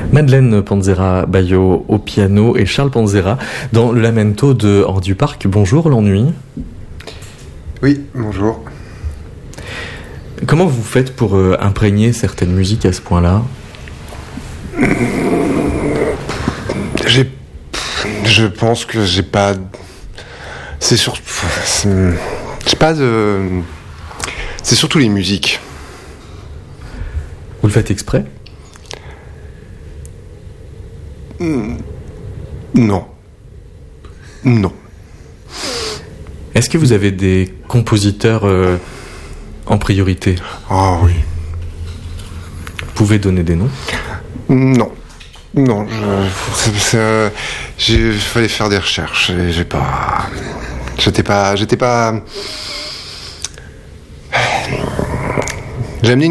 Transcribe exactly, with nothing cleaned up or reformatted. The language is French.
Madeleine Panzera-Bayo au piano et Charles Panzera dans le Lamento de Hors du Parc. Bonjour l'ennui. Oui, bonjour. Comment vous faites pour euh, imprégner certaines musiques à ce point-là ? J'ai, je pense que j'ai pas, c'est surtout, c'est, j'ai pas de, c'est surtout les musiques. Vous le faites exprès ? Non. Non. Est-ce que vous avez des compositeurs euh, en priorité ? Ah oui. Vous pouvez donner des noms ? Non. Non, je, c'est, c'est, j'ai, il fallait faire des recherches. J'ai, j'ai pas, j'étais pas, j'étais pas. J'ai amené